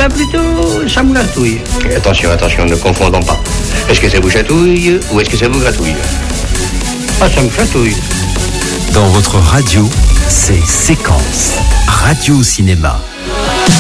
ben plutôt, ça me gratouille. Attention, ne confondons pas. Est-ce que ça vous chatouille ou est-ce que ça vous gratouille? Ah, ça me chatouille. Dans votre radio, c'est Séquence Radio Cinéma.